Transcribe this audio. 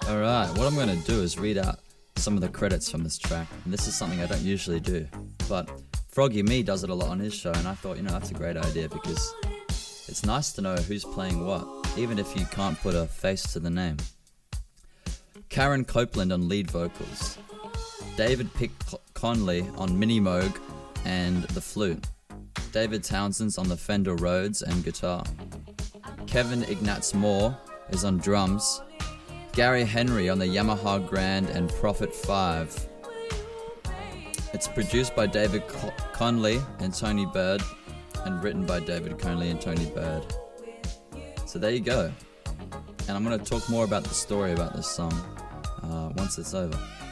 Alright, what I'm going to do is read out some of the credits from this track. And this is something I don't usually do. But Froggy Me does it a lot on his show, and I thought, that's a great idea because it's nice to know who's playing what, even if you can't put a face to the name. Karen Copeland on lead vocals. David Pick Conley on Mini Moog and the flute. David Townsend's on the Fender Rhodes and guitar. Kevin Ignatz Moore is on drums. Gary Henry on the Yamaha Grand and Prophet 5. It's produced by David Conley and Tony Bird and written by David Conley and Tony Bird. So there you go. And I'm going to talk more about the story about this song once it's over.